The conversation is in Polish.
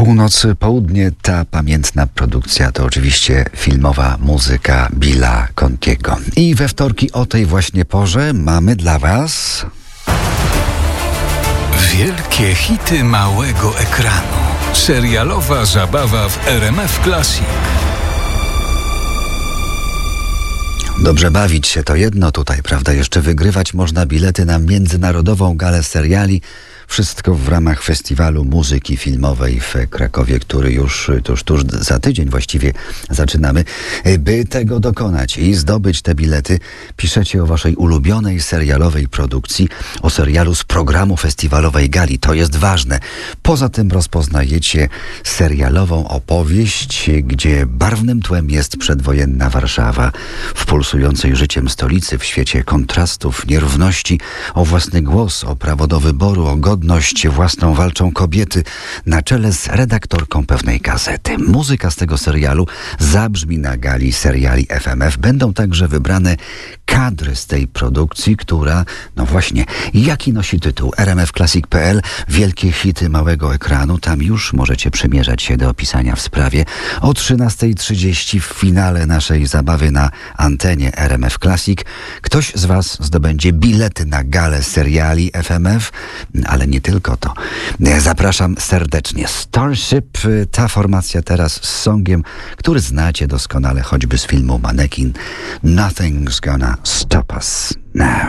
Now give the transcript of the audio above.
Północ, południe, ta pamiętna produkcja to oczywiście filmowa muzyka Billa Contiego. I we wtorki o tej właśnie porze mamy dla Was... Wielkie hity małego ekranu. Serialowa zabawa w RMF Classic. Dobrze bawić się to jedno tutaj, prawda? Jeszcze wygrywać można bilety na międzynarodową galę seriali. Wszystko w ramach Festiwalu Muzyki Filmowej w Krakowie, który już tuż za tydzień właściwie zaczynamy. By tego dokonać i zdobyć te bilety, piszecie o waszej ulubionej serialowej produkcji, o serialu z programu festiwalowej gali. To jest ważne. Poza tym rozpoznajecie serialową opowieść, gdzie barwnym tłem jest przedwojenna Warszawa, w pulsującej życiem stolicy, w świecie kontrastów, nierówności, o własny głos, o prawo do wyboru, o godność własną walczą kobiety na czele z redaktorką pewnej gazety. Muzyka z tego serialu zabrzmi na gali seriali FMF. Będą także wybrane kadry z tej produkcji, która, no właśnie, jaki nosi tytuł? rmfclassic.pl, wielkie hity małego ekranu. Tam już możecie przymierzać się do opisania w sprawie. O 13:30 w finale naszej zabawy na antenie RMF Classic ktoś z Was zdobędzie bilety na galę seriali FMF, ale nie tylko to. Zapraszam serdecznie. Starship, ta formacja teraz z songiem, który znacie doskonale choćby z filmu Mannequin. Nothing's gonna stop us now.